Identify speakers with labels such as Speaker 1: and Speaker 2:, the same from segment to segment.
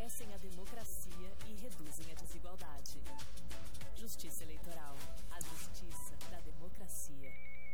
Speaker 1: fortalecem a democracia e reduzem a desigualdade. Justiça Eleitoral. A justiça da democracia.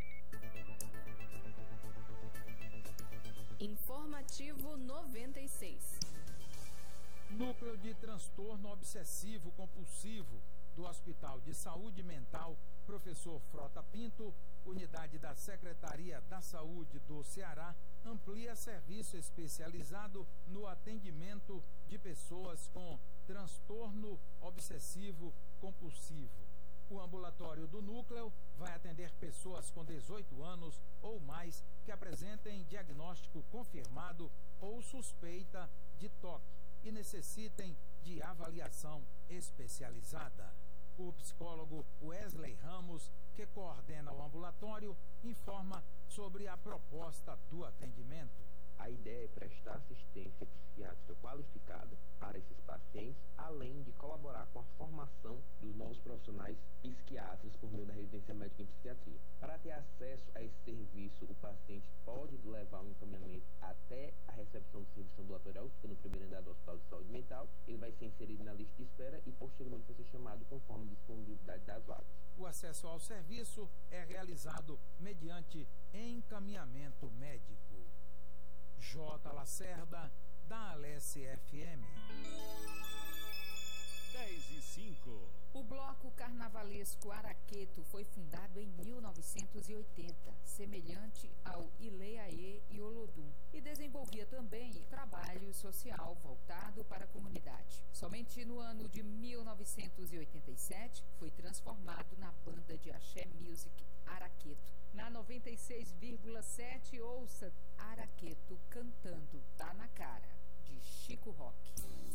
Speaker 1: Informativo 96.
Speaker 2: Núcleo de Transtorno Obsessivo Compulsivo do Hospital de Saúde Mental Professor Frota Pinto, unidade da Secretaria da Saúde do Ceará, amplia serviço especializado no atendimento de pessoas com transtorno obsessivo compulsivo. O ambulatório do núcleo vai atender pessoas com 18 anos ou mais que apresentem diagnóstico confirmado ou suspeita de TOC e necessitem de avaliação especializada. O psicólogo Wesley Ramos, que coordena o ambulatório, informa sobre a proposta do atendimento.
Speaker 3: A ideia é prestar assistência psiquiátrica qualificada para esses pacientes, além de colaborar com a formação dos novos profissionais psiquiatras por meio da residência médica em psiquiatria. Para ter acesso a esse serviço, o paciente pode levar um encaminhamento até a recepção do serviço ambulatorial, fica no primeiro andar do Hospital de Saúde Mental. Ele vai ser inserido na lista de espera e posteriormente vai ser chamado conforme a disponibilidade das vagas.
Speaker 2: O acesso ao serviço é realizado mediante encaminhamento médico. J. Lacerda, da Alesse FM.
Speaker 4: 10:05.
Speaker 5: O Bloco Carnavalesco Araqueto foi fundado em 1980, semelhante ao Ileaê e Olodum, e desenvolvia também trabalho social voltado para a comunidade. Somente no ano de 1987 foi transformado na banda de axé music Araqueto. Na 96,7 ouça Araqueto cantando Tá na Cara, de Chico Rock.